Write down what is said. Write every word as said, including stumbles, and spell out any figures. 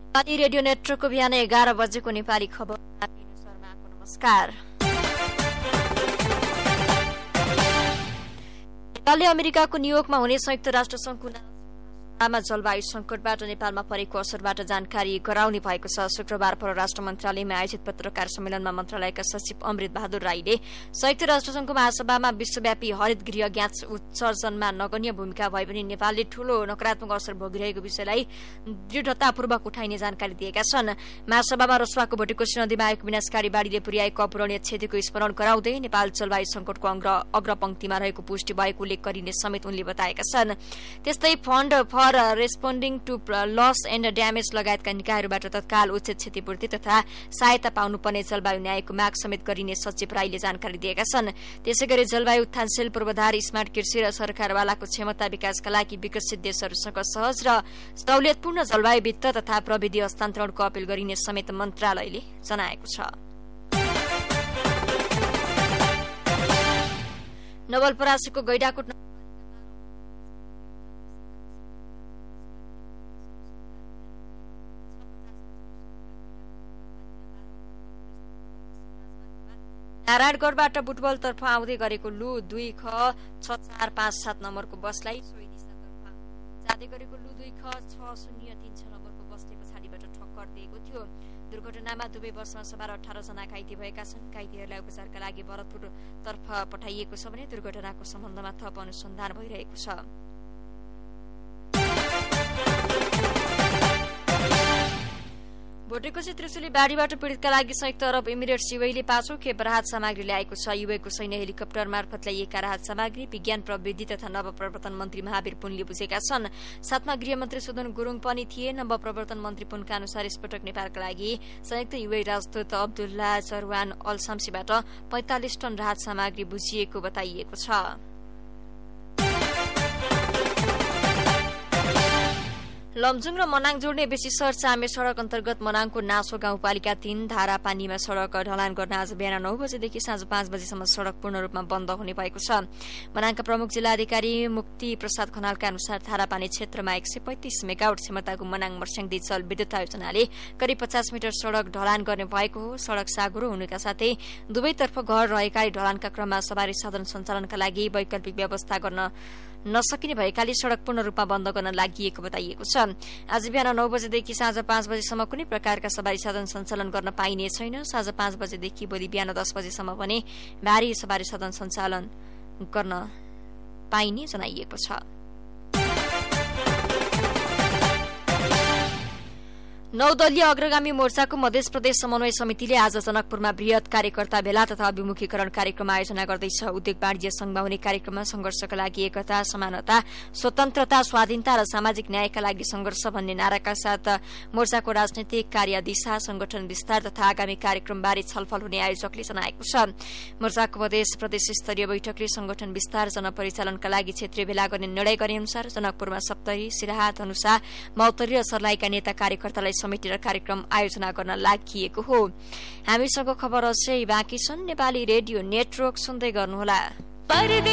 Nepali radio नेटवर्कको बिहान एघार बजेको नेपाली खबर शर्माको नमस्कार। नेपालले अमेरिकाको न्युयोर्कमा हुने संयुक्त राष्ट्र संघको जलवायु संकटबाट नेपालमा परेको असरबाट जानकारी गराउने भएको छ। शुक्रबार परराष्ट्र मन्त्रालयमा आयोजित पत्रकार सम्मेलनमा मन्त्रालयका सचिव अमृत बहादुर राईले संयुक्त राष्ट्र संघको महासभामा विश्वव्यापी हरित गृह ग्यास उत्सर्जनमा नगण्य भूमिका भए पनि नेपालले ठूलो नकारात्मक असर भोगिरहेको विषयलाई दृढतापूर्वक उठाइने जानकारी दिएका छन्। महासभामा रसुवाको भोटेकोशी नदीमा आएको विनाशकारी बाढ़ीले पुर्याएको अपूरणीय क्षतिको स्मरण गराउँदै नेपाल जलवायु संकटको अग्रपंक्तिमा रहेको पुष्टि भएको उल्लेख गरिने समेत उनले बताएका छन्। त्यस्तै fund for responding to loss and damage लगायतका निकायहरूबाट तत्काल उचित क्षतिपूर्ति तथा सहायता पाउनुपर्ने जलवायु न्यायको माग समेत गरिने सचिव राईले जानकारी दिएका छन्। त्यसैगरी जलवायु उत्थानशील पूर्वाधार स्मार्ट कृषि र सरकारवालाको क्षमता विकासका लागि विकसित देशहरूसँग सहज र सहुलियतपूर्ण जलवायु वित्त तथा प्रविधि हस्तान्तरणको अपील गरिने समेत मन्त्रालयले जनाएको छ। नवलपरासीको गैडाकोट नारायणगढ़बाट बुटवलतर्फ आउँदै गरेको लु दुई ख छ चार पाँच सात नम्बरको बसलाई सोही दिशातर्फ जाँदै गरेको लु दुई ख छ शून्य तीन छ नम्बरको बसले पछाडिबाट ठक्कर दिएको थियो। दुर्घटनामा दुवै बसमा सवार अठार जना घाइते भएका छन्। घाइतेहरूलाई उपचारका लागि भरतपुरतर्फ पठाइएको छ भने दुर्घटनाको सम्बन्धमा थप अनुसन्धान भइरहेको छ। भोटेकोशी त्रिशुली बाढ़ीबाट पीड़ितका लागि संयुक्त अरब इमिरेट्स युएईले पाँचौं खेप राहत सामग्री ल्याएको छ। युएईको सैन्य हेलिकप्टर मार्फत ल्याइएका राहत सामग्री विज्ञान प्रविधि तथा नवप्रवर्तन मन्त्री महावीर पुनले बुझेका छन्। साथमा गृहमन्त्री सुदन गुरूङ पनि थिए। नवप्रवर्तन मन्त्री पुनका अनुसार यसपटक नेपालका लागि संयुक्त युएई राजदूत अब्दुल्ला चरवान अल शाम्सीबाट पैंतालिस टन राहत सामग्री बुझिएको बताइएको छ। लमजुङ र मनाङ जोड्ने बेसी सर चामे सड़क अन्तर्गत मनाङको नासो गाउँपालिका तीन धारा पानीमा सड़क ढलान गर्न आज बिहान नौ बजेदेखि साँझ पाँच बजेसम्म सड़क पूर्ण रूपमा बन्द हुने भएको छ। मनाङका प्रमुख जिल्लाधिकारी मुक्ति प्रसाद खनालका अनुसार धारापानी क्षेत्रमा एक सय पैंतिस मेगावाट क्षमताको मनाङ मर्स्याङ जल विद्युत आयोजनाले करिब पचास मिटर सड़क ढलान गर्ने भएको हो। सड़क साँघुरो हुनुका साथै दुवैतर्फ घर रहेकाले ढलानका क्रममा सवारी साधन सञ्चालनका लागि वैकल्पिक व्यवस्था गर्न नसकिने भएकाले सड़क पूर्ण रूपमा बन्द गर्न लागि बताइएको छ। आज बिहान नौ बजेदेखि साँझ पाँच बजेसम्म कुनै प्रकारका सवारी साधन सञ्चालन गर्न पाइने छैन। साँझ पाँच बजेदेखि भोलि बिहान दस बजेसम्म पनि भारी सवारी साधन सञ्चालन गर्न पाइने जनाइएको छ। नौ दलीय अग्रगामी मोर्चाको मध्य प्रदेश समन्वय समितिले आज जनकपुरमा वृहत कार्यकर्ता भेला तथा अभिमुखीकरण कार्यक्रम आयोजना गर्दैछ। उद्योग वाणिज्य संघमा हुने कार्यक्रममा संघर्षका लागि एकता, समानता, स्वतन्त्रता, स्वाधीनता र सामाजिक न्यायका लागि संघर्ष भन्ने नाराका साथ मोर्चाको राजनैतिक कार्य दिशा, संगठन विस्तार तथा आगामी कार्यक्रमबारे छलफल हुने आयोजकले जनाएको छ। मोर्चाको मध्य प्रदेश स्तरीय बैठकले संगठन विस्तार जनपरिचालनका लागि क्षेत्रीय भेला गर्ने निर्णय गरे अनुसार जनकपुरमा सप्तरी, सिराहा, धनुषा, मौतरी र सर्लाहीका नेता कार्यकर्तालाई समेटेर कार्यक्रम आयोजना गर्न लागि हो। हामीसँग खबर अझै बाँकी छन्। नेपाली रेडियो नेटवर्क सुन्दै गर्नुहोला।